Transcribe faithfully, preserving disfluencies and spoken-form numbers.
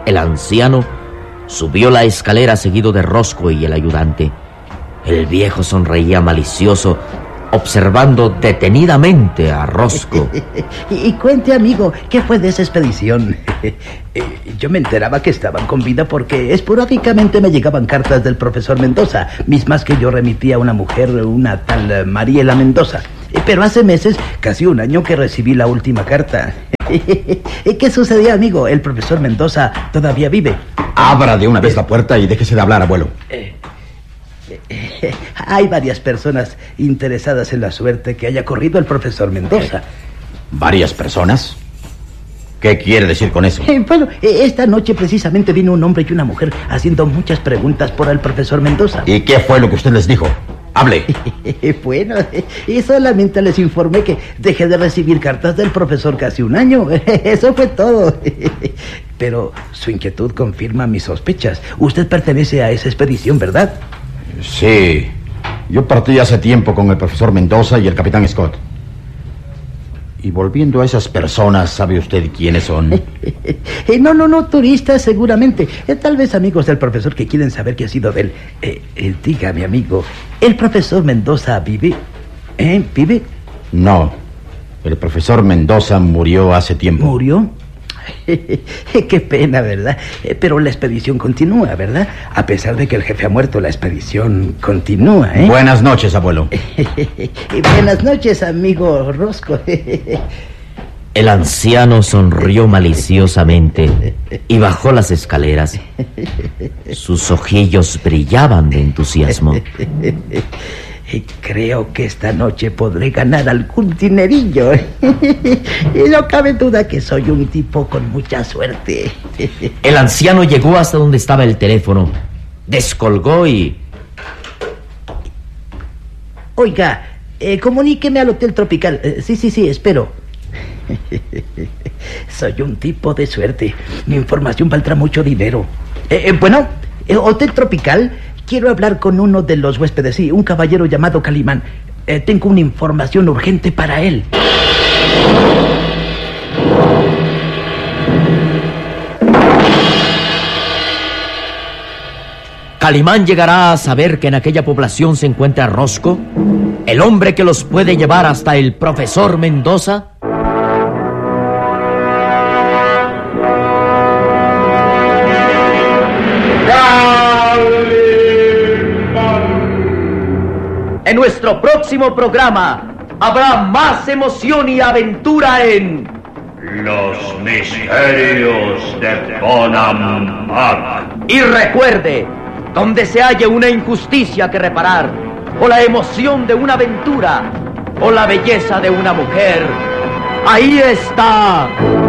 El anciano subió la escalera seguido de Rosco y el ayudante. El viejo sonreía malicioso, observando detenidamente a Rosco. y, y cuente, amigo, ¿qué fue de esa expedición? Yo me enteraba que estaban con vida porque esporádicamente me llegaban cartas del profesor Mendoza, mismas que yo remitía a una mujer, una tal Mariela Mendoza. Pero hace meses, casi un año, que recibí la última carta. ¿Qué sucedió, amigo? El profesor Mendoza todavía vive. Abra de una vez la puerta y déjese de hablar, abuelo. Eh, eh, hay varias personas interesadas en la suerte que haya corrido el profesor Mendoza. ¿Varias personas? ¿Qué quiere decir con eso? Eh, bueno, eh, esta noche precisamente vino un hombre y una mujer haciendo muchas preguntas por el profesor Mendoza. ¿Y qué fue lo que usted les dijo? Hable. Bueno, y solamente les informé que dejé de recibir cartas del profesor casi un año. Eso fue todo. Pero su inquietud confirma mis sospechas. Usted pertenece a esa expedición, ¿verdad? Sí. Yo partí hace tiempo con el profesor Mendoza y el capitán Scott. Y volviendo a esas personas, ¿sabe usted quiénes son? No, no, no, turistas seguramente. Eh, tal vez amigos del profesor que quieren saber qué ha sido de él. Eh, eh, dígame, amigo, ¿el profesor Mendoza vive? ¿Eh? ¿Vive? No, el profesor Mendoza murió hace tiempo. ¿Murió? Qué pena, ¿verdad? Eh, pero la expedición continúa, ¿verdad? A pesar de que el jefe ha muerto, la expedición continúa, ¿eh? Buenas noches, abuelo. Buenas noches, amigo Rosco. El anciano sonrió maliciosamente y bajó las escaleras. Sus ojillos brillaban de entusiasmo. Creo que esta noche podré ganar algún dinerillo. Y no cabe duda que soy un tipo con mucha suerte. El anciano llegó hasta donde estaba el teléfono, descolgó y... Oiga, eh, comuníqueme al Hotel Tropical. Eh, sí, sí, sí, espero. Soy un tipo de suerte. Mi información valdrá mucho dinero. Eh, eh, bueno, eh, Hotel Tropical... Quiero hablar con uno de los huéspedes, sí, un caballero llamado Calimán. Eh, tengo una información urgente para él. Calimán llegará a saber que en aquella población se encuentra Rosco, el hombre que los puede llevar hasta el profesor Mendoza. En nuestro próximo programa habrá más emoción y aventura en Los Misterios de Bonham Park. Y recuerde, donde se halle una injusticia que reparar, o la emoción de una aventura, o la belleza de una mujer, ahí está